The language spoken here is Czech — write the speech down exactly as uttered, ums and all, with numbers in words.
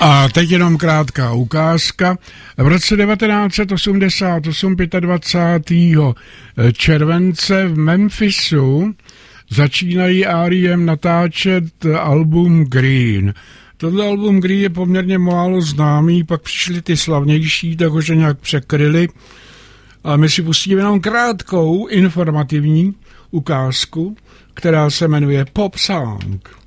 A teď jenom krátká ukázka. V roce devatenáct set osmdesát osm, dvacátého pátého července v Memphisu začínají R E M natáčet album Green. Tohle album Green je poměrně málo známý, pak přišly ty slavnější, tak ho nějak překryli. A my si pustíme jenom krátkou informativní ukázku, která se jmenuje Pop Song.